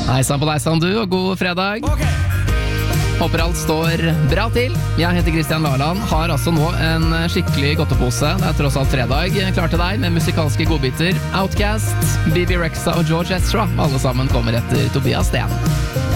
Hei sann på deg sann du, og god fredag. Håper alt står bra til. Jeg heter Christian Laland, har altså nå en skikkelig godtepose. Det er tross alt fredag, klar til deg med musikalske godbiter. Outcast, Bibi Rexha og George Ezra, alle sammen kommer etter Tobias Sten.